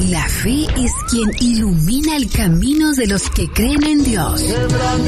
La fe es quien ilumina el camino de los que creen en Dios.